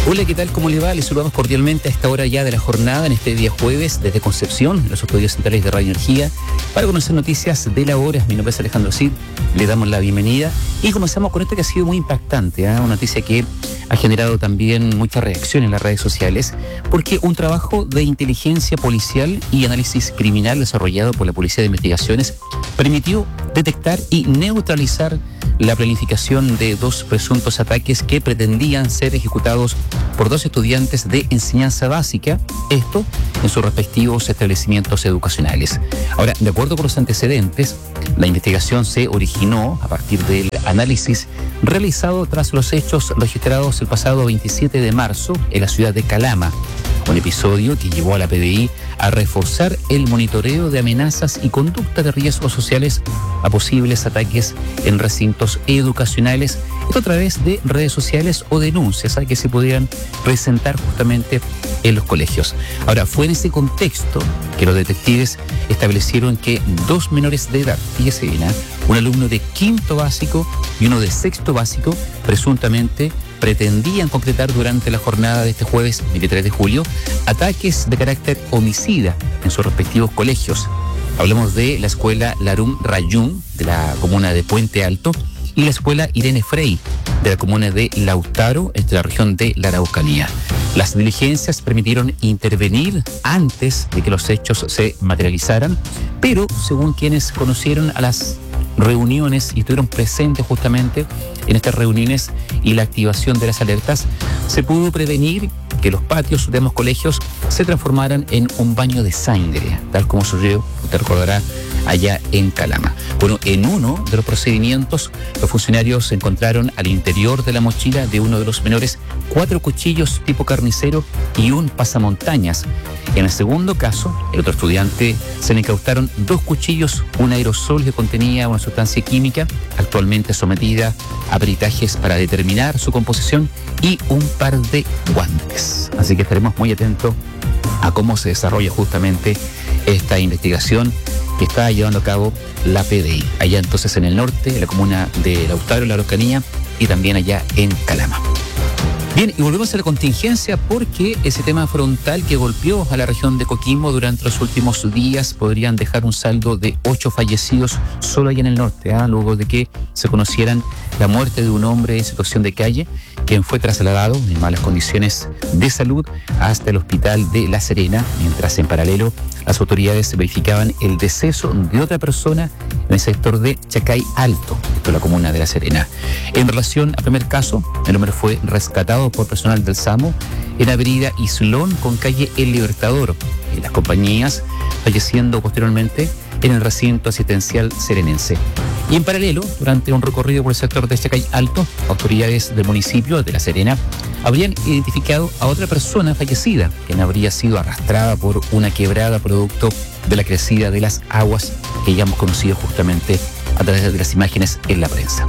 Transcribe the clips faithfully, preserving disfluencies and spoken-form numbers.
Hola, ¿qué tal? ¿Cómo le va? Les saludamos cordialmente a esta hora ya de la jornada, en este día jueves, desde Concepción, en los estudios centrales de Radio Energía, para conocer noticias de la hora. Mi nombre es Alejandro Cid, le damos la bienvenida y comenzamos con esto que ha sido muy impactante, ¿eh? Una noticia que ha generado también mucha reacción en las redes sociales, porque un trabajo de inteligencia policial y análisis criminal desarrollado por la Policía de Investigaciones permitió detectar y neutralizar la planificación de dos presuntos ataques que pretendían ser ejecutados por dos estudiantes de enseñanza básica, esto en sus respectivos establecimientos educacionales. Ahora, de acuerdo con los antecedentes, la investigación se originó a partir del análisis realizado tras los hechos registrados el pasado veintisiete de marzo en la ciudad de Calama, un episodio que llevó a la P D I a reforzar el monitoreo de amenazas y conducta de riesgos sociales a posibles ataques en recintos educacionales, esto a través de redes sociales o denuncias ¿eh? que se pudieran presentar justamente en los colegios. Ahora, fue en ese contexto que los detectives establecieron que dos menores de edad, fíjese bien, ¿eh? un alumno de quinto básico y uno de sexto básico, presuntamente pretendían concretar durante la jornada de este jueves veintitrés de julio ataques de carácter homicida en sus respectivos colegios. Hablamos de la escuela Larum Rayún de la comuna de Puente Alto y la escuela Irene Frey de la comuna de Lautaro, de la región de la Araucanía. Las diligencias permitieron intervenir antes de que los hechos se materializaran, pero según quienes conocieron a las reuniones y estuvieron presentes justamente en estas reuniones y la activación de las alertas, se pudo prevenir que los patios de ambos colegios se transformaran en un baño de sangre, tal como sucedió, usted recordará, allá en Calama. Bueno, en uno de los procedimientos, los funcionarios encontraron al interior de la mochila de uno de los menores cuatro cuchillos tipo carnicero y un pasamontañas. En el segundo caso, el otro estudiante, se le incautaron dos cuchillos, un aerosol que contenía una sustancia química, actualmente sometida a peritajes para determinar su composición, y un par de guantes. Así que estaremos muy atentos a cómo se desarrolla justamente esta investigación que está llevando a cabo la P D I, allá entonces en el norte, en la comuna de Lautaro, la Araucanía, y también allá en Calama. Bien, y volvemos a la contingencia porque ese tema frontal que golpeó a la región de Coquimbo durante los últimos días podrían dejar un saldo de ocho fallecidos solo allá en el norte, ¿eh? luego de que se conocieran la muerte de un hombre en situación de calle, quien fue trasladado en malas condiciones de salud hasta el hospital de La Serena, mientras en paralelo las autoridades verificaban el deceso de otra persona en el sector de Chacay Alto, esto es la comuna de La Serena. En relación al primer caso, el hombre fue rescatado por personal del SAMU en avenida Islón con calle El Libertador, en las compañías, falleciendo posteriormente en el recinto asistencial serenense. Y en paralelo, durante un recorrido por el sector de Chacay Alto, autoridades del municipio de La Serena habrían identificado a otra persona fallecida, quien habría sido arrastrada por una quebrada producto de la crecida de las aguas que ya hemos conocido justamente a través de las imágenes en la prensa.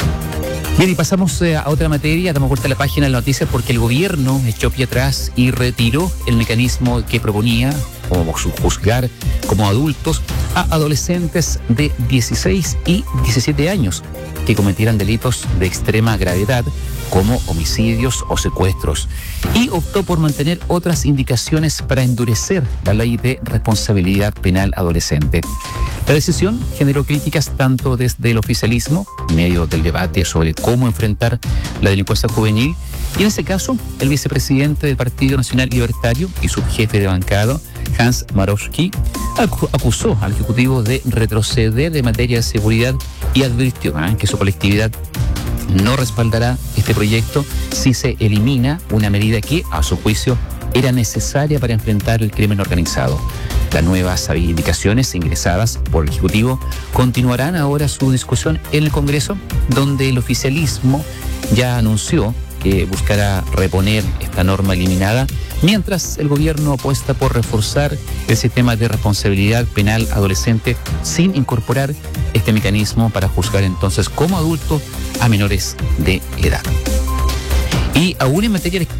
Bien, y pasamos eh, a otra materia, damos vuelta a la página de la noticia porque el gobierno echó pie atrás y retiró el mecanismo que proponía, como juzgar como adultos, a adolescentes de dieciséis y diecisiete años que cometieran delitos de extrema gravedad como homicidios o secuestros, y optó por mantener otras indicaciones para endurecer la ley de responsabilidad penal adolescente. La decisión generó críticas tanto desde el oficialismo, en medio del debate sobre cómo enfrentar la delincuencia juvenil, y en ese caso, el vicepresidente del Partido Nacional Libertario y subjefe de bancada, Hans Marowski, acusó al Ejecutivo de retroceder en materia de seguridad y advirtió ¿eh? que su colectividad no respaldará este proyecto si se elimina una medida que, a su juicio, era necesaria para enfrentar el crimen organizado. Las nuevas indicaciones ingresadas por el Ejecutivo continuarán ahora su discusión en el Congreso, donde el oficialismo ya anunció que buscará reponer esta norma eliminada, mientras el gobierno apuesta por reforzar el sistema de responsabilidad penal adolescente sin incorporar este mecanismo para juzgar entonces como adulto a menores de edad. Y aún en materia de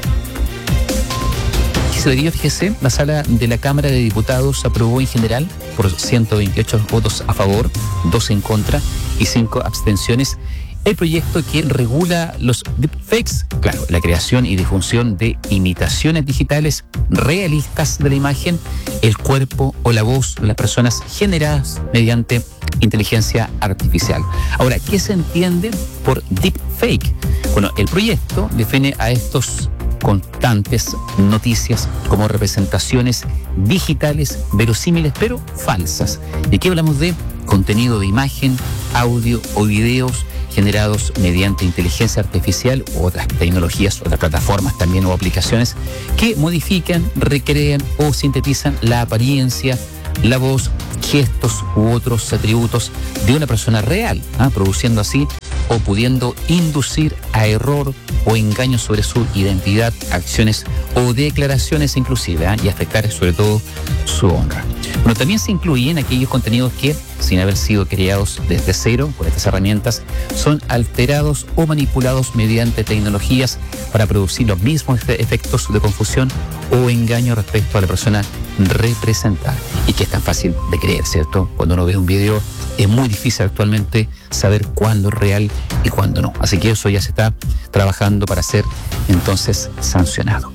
fíjese, la sala de la Cámara de Diputados aprobó en general por ciento veintiocho votos a favor, dos en contra y cinco abstenciones el proyecto que regula los deepfakes, claro, la creación y difusión de imitaciones digitales realistas de la imagen, el cuerpo o la voz de las personas generadas mediante inteligencia artificial. Ahora, ¿qué se entiende por deepfake? Bueno, el proyecto define a estos constantes noticias como representaciones digitales verosímiles pero falsas. Y aquí hablamos de contenido de imagen, audio o videos generados mediante inteligencia artificial u otras tecnologías, otras plataformas también o aplicaciones que modifican, recrean o sintetizan la apariencia, la voz, gestos u otros atributos de una persona real, ¿ah? produciendo así o pudiendo inducir a error o engaño sobre su identidad, acciones o declaraciones inclusive, ¿ah? y afectar sobre todo su honra. Bueno, también se incluyen aquellos contenidos que, sin haber sido creados desde cero por estas herramientas, son alterados o manipulados mediante tecnologías para producir los mismos efectos de confusión o engaño respecto a la persona representada. Y que es tan fácil de creer, ¿cierto? Cuando uno ve un video es muy difícil actualmente saber cuándo es real y cuándo no. Así que eso ya se está trabajando para ser entonces sancionado.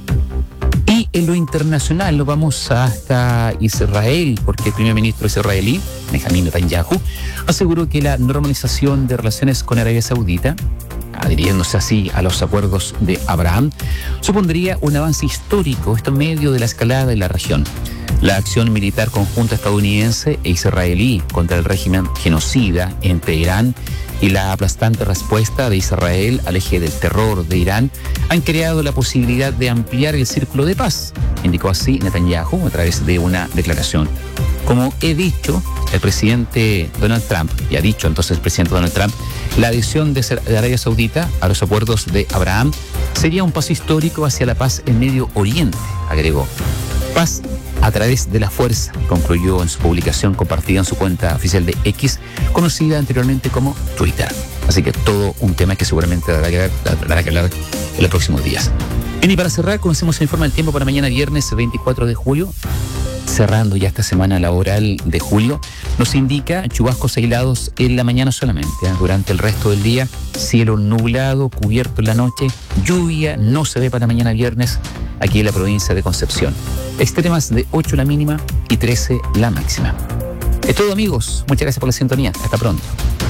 Y en lo internacional lo vamos hasta Israel, porque el primer ministro israelí, Benjamin Netanyahu, aseguró que la normalización de relaciones con Arabia Saudita, adhiriéndose así a los acuerdos de Abraham, supondría un avance histórico, esto en medio de la escalada en la región. La acción militar conjunta estadounidense e israelí contra el régimen genocida en Teherán y la aplastante respuesta de Israel al eje del terror de Irán han creado la posibilidad de ampliar el círculo de paz, indicó así Netanyahu a través de una declaración. Como he dicho, el presidente Donald Trump, y ha dicho entonces el presidente Donald Trump, la adhesión de Arabia Saudita a los acuerdos de Abraham sería un paso histórico hacia la paz en Medio Oriente, agregó. Paz a través de la fuerza, concluyó en su publicación compartida en su cuenta oficial de X, conocida anteriormente como Twitter. Así que todo un tema que seguramente dará que, dará que hablar en los próximos días. Bien, y para cerrar, conocemos el informe del tiempo para mañana viernes veinticuatro de julio. Cerrando ya esta semana laboral de julio, nos indica chubascos aislados en la mañana solamente. ¿eh? Durante el resto del día, cielo nublado, cubierto en la noche, lluvia no se ve para mañana viernes aquí en la provincia de Concepción. Extremas de ocho la mínima y trece la máxima. Es todo, amigos. Muchas gracias por la sintonía. Hasta pronto.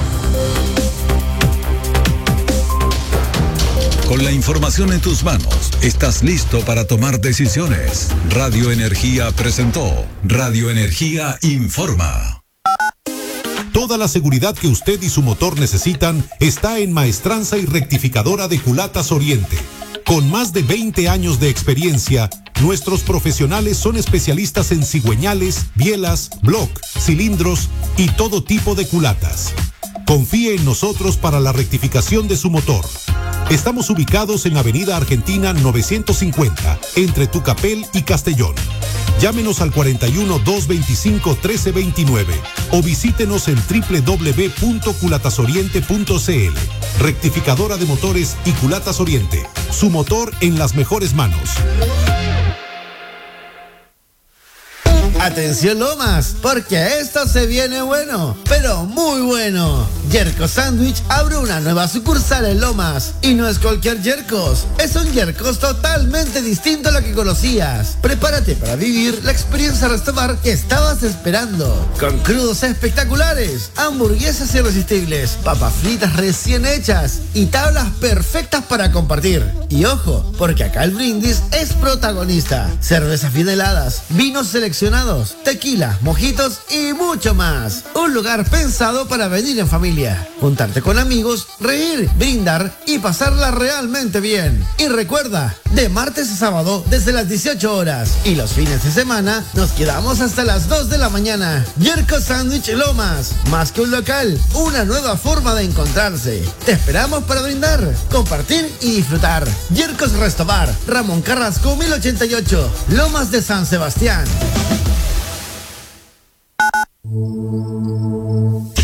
Con la información en tus manos, estás listo para tomar decisiones. Radio Energía presentó Radio Energía Informa. Toda la seguridad que usted y su motor necesitan está en Maestranza y Rectificadora de Culatas Oriente. Con más de veinte años de experiencia, nuestros profesionales son especialistas en cigüeñales, bielas, block, cilindros y todo tipo de culatas. Confíe en nosotros para la rectificación de su motor. Estamos ubicados en Avenida Argentina novecientos cincuenta, entre Tucapel y Castellón. Llámenos al cuarenta y uno, doscientos veinticinco, trece veintinueve o visítenos en doble u doble u doble u punto culatasoriente punto c l. Rectificadora de motores y Culatas Oriente. Su motor en las mejores manos. Atención Lomas, porque esto se viene bueno, pero muy bueno. Yerkos Sandwich abre una nueva sucursal en Lomas. Y no es cualquier Yerkos, es un Yerkos totalmente distinto a lo que conocías. Prepárate para vivir la experiencia Restobar que estabas esperando. Con crudos espectaculares, hamburguesas irresistibles, papas fritas recién hechas y tablas perfectas para compartir. Y ojo, porque acá el brindis es protagonista. Cervezas bien heladas, vinos seleccionados, tequila, mojitos y mucho más. Un lugar pensado para venir en familia, juntarte con amigos, reír, brindar y pasarla realmente bien. Y recuerda, de martes a sábado desde las dieciocho horas y los fines de semana nos quedamos hasta las dos de la mañana. Yerkos Sandwich Lomas, más que un local, una nueva forma de encontrarse. Te esperamos para brindar, compartir y disfrutar. Yerkos Restobar, Ramón Carrasco mil ochenta y ocho, Lomas de San Sebastián.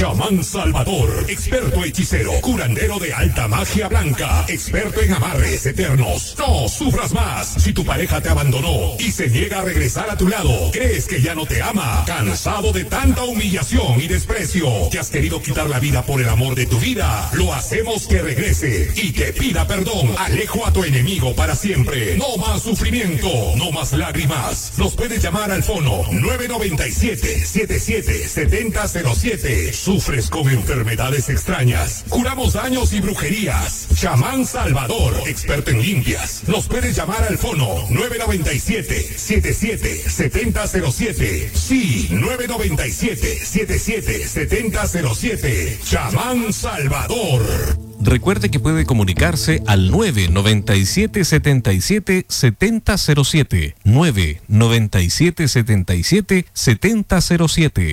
Chamán Salvador, experto hechicero, curandero de alta magia blanca, experto en amarres eternos. No sufras más. Si tu pareja te abandonó y se niega a regresar a tu lado, crees que ya no te ama, cansado de tanta humillación y desprecio, que has querido quitar la vida por el amor de tu vida, lo hacemos que regrese y que pida perdón. Alejo a tu enemigo para siempre. No más sufrimiento, no más lágrimas. Nos puedes llamar al fono nueve nueve siete, siete siete, siete cero cero siete. Sufres con enfermedades extrañas. Curamos daños y brujerías. Chamán Salvador, experto en limpias. Nos puedes llamar al fono nueve nueve siete, siete siete, siete cero cero siete. Sí, nueve nueve siete, siete siete, siete cero cero siete. Chamán Salvador. Recuerde que puede comunicarse al nueve nueve siete, siete siete, siete cero cero siete. nueve nueve siete, siete siete, siete cero cero siete.